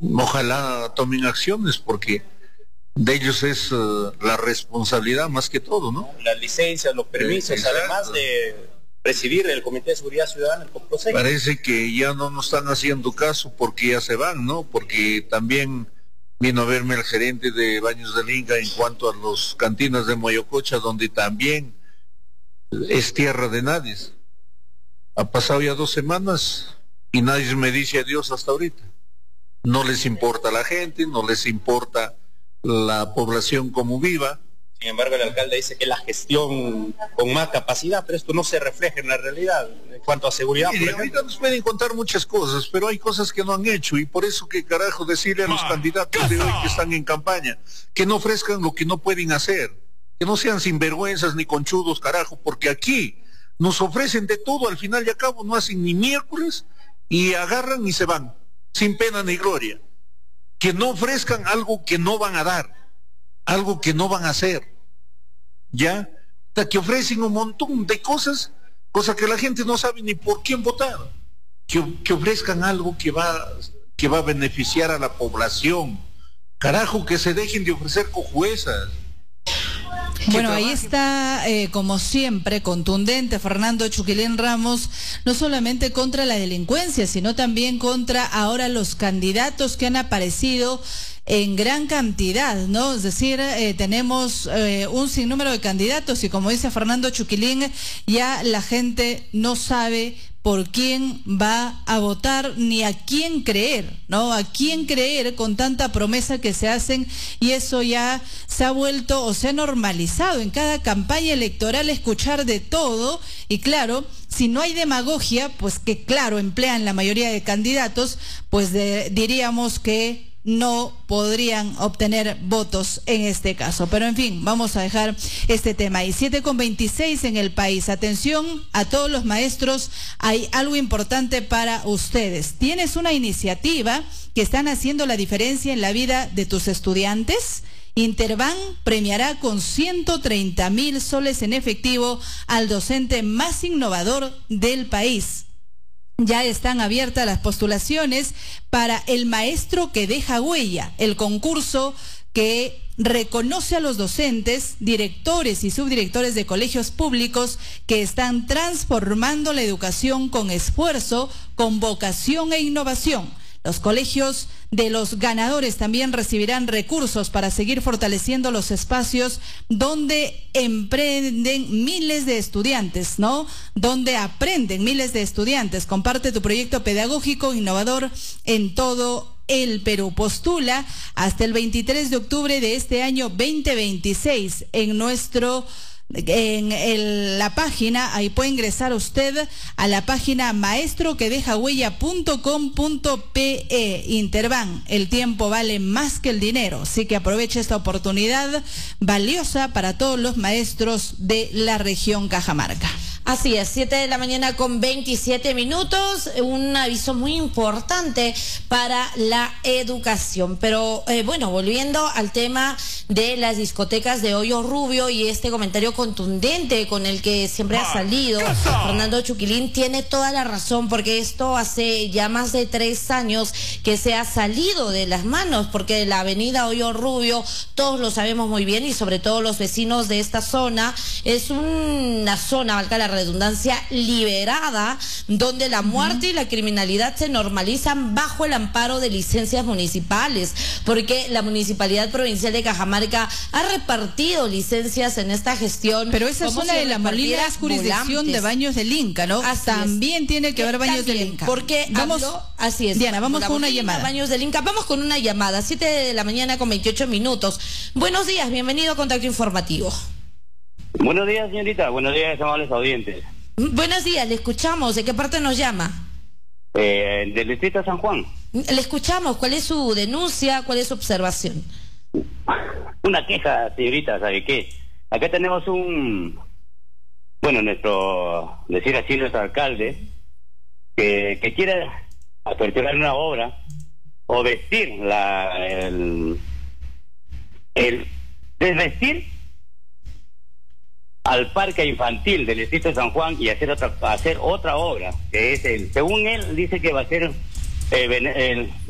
ojalá tomen acciones porque de ellos es la responsabilidad más que todo, ¿no? Las licencias, los permisos, además de presidir el Comité de Seguridad Ciudadana, el COPROSEC. Parece que ya no nos están haciendo caso porque ya se van, ¿no? Porque también vino a verme el gerente de Baños del Inca en cuanto a los cantinas de Moyococha, donde también es tierra de nadie. Ha pasado ya 2 semanas y nadie me dice adiós hasta ahorita. No les importa la gente, no les importa la población como viva. Sin embargo, el alcalde dice que la gestión con más capacidad, pero esto no se refleja en la realidad en cuanto a seguridad. Mire, ahorita nos pueden contar muchas cosas, pero hay cosas que no han hecho y por eso que carajo decirle a los candidatos de hoy que están en campaña que no ofrezcan lo que no pueden hacer, que no sean sinvergüenzas ni conchudos, carajo, porque aquí nos ofrecen de todo, al final y al cabo no hacen ni miércoles y agarran y se van, sin pena ni gloria. Que no ofrezcan algo que no van a dar, algo que no van a hacer, ¿ya? Hasta que ofrecen un montón de cosas, cosas que la gente no sabe ni por quién votar. Que ofrezcan algo que va a beneficiar a la población. Carajo, que se dejen de ofrecer cojuezas. Bueno, ahí está, como siempre, contundente Fernando Chuquilín Ramos, no solamente contra la delincuencia, sino también contra ahora los candidatos que han aparecido en gran cantidad, ¿no? Es decir, tenemos un sinnúmero de candidatos y como dice Fernando Chuquilín, ya la gente no sabe por quién va a votar ni a quién creer, ¿no? A quién creer con tanta promesa que se hacen y eso ya se ha vuelto o se ha normalizado en cada campaña electoral escuchar de todo y claro, si no hay demagogia, pues que claro, emplean la mayoría de candidatos, pues diríamos que no podrían obtener votos en este caso. Pero en fin, vamos a dejar este tema. Y 7:26 en el país. Atención a todos los maestros, hay algo importante para ustedes. ¿Tienes una iniciativa que están haciendo la diferencia en la vida de tus estudiantes? Interban premiará con 130.000 soles en efectivo al docente más innovador del país. Ya están abiertas las postulaciones para el maestro que deja huella, el concurso que reconoce a los docentes, directores y subdirectores de colegios públicos que están transformando la educación con esfuerzo, con vocación e innovación. Los colegios de los ganadores también recibirán recursos para seguir fortaleciendo los espacios donde emprenden miles de estudiantes, ¿no? Donde aprenden miles de estudiantes. Comparte tu proyecto pedagógico innovador en todo el Perú. Postula hasta el 23 de octubre de este año 2026 en la página, ahí puede ingresar usted a la página maestroquedejahuella.com.pe. Interban, el tiempo vale más que el dinero, así que aproveche esta oportunidad valiosa para todos los maestros de la región Cajamarca. Así es, 7:27 a.m, un aviso muy importante para la educación. Pero bueno, volviendo al tema de las discotecas de Hoyo Rubio y este comentario contundente con el que siempre ha salido Fernando Chuquilín, tiene toda la razón, porque esto hace ya más de 3 años que se ha salido de las manos, porque la avenida Hoyo Rubio, todos lo sabemos muy bien y sobre todo los vecinos de esta zona, es una zona, valga la redundancia, liberada, donde la muerte y la criminalidad se normalizan bajo el amparo de licencias municipales, porque la Municipalidad Provincial de Cajamarca ha repartido licencias en esta gestión. Pero esa zona de La Molina es jurisdicción de Baños del Inca, ¿no? También tiene que ver Baños del Inca. Porque así es. Diana, vamos con una llamada. Baños del Inca, vamos con una llamada, 7:28 a.m. Buenos días, bienvenido a Contacto Informativo. Buenos días, señorita. Buenos días, amables audientes. Buenos días, le escuchamos. ¿De qué parte nos llama? Del distrito de San Juan. Le escuchamos. ¿Cuál es su denuncia? ¿Cuál es su observación? Una queja, señorita, ¿sabe qué? Acá tenemos nuestro alcalde, que quiere aperturar una obra o vestir desvestir al parque infantil del distrito de San Juan y hacer otra obra, que es según él dice que va a ser